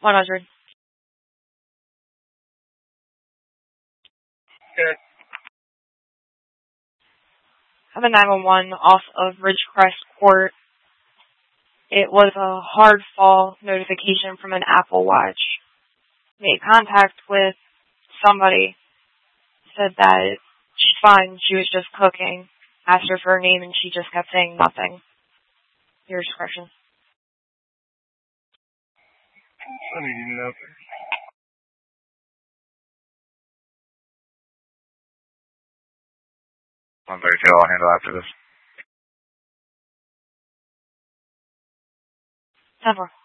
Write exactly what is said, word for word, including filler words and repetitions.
one hundred. Good. I have a nine one one off of Ridgecrest Court. It was a hard fall notification from an Apple Watch. Made contact with somebody. Said that she's fine. She was just cooking. Asked her for her name and she just kept saying nothing. Your discretion. I need nothing. one thirty-two, I'll handle after this. Never.